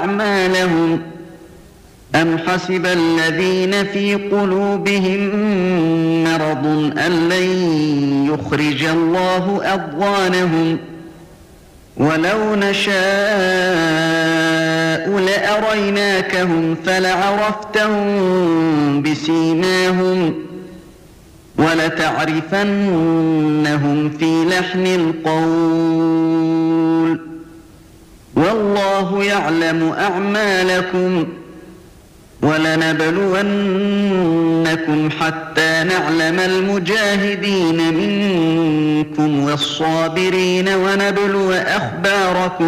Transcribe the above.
أعمالهم أم حسب الذين في قلوبهم مرض أن لن يخرج الله أضغانهم ولو نشاء لأريناكهم فلعرفتهم بسيماهم ولتعرفنهم في لحن القول والله يعلم أعمالكم ولنبلونكم حتى نعلم المجاهدين منكم والصابرين ونبلو أخباركم